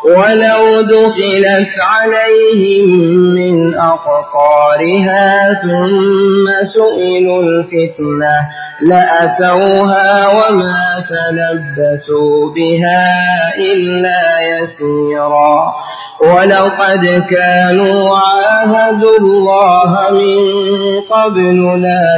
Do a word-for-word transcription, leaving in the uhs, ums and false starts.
ولو دخلت عليهم من أقطارها ثم سئلوا الفتنة لأتوها وما تلبثوا بها إلا يسيرا ولقد كانوا عاهدوا الله من قبل لا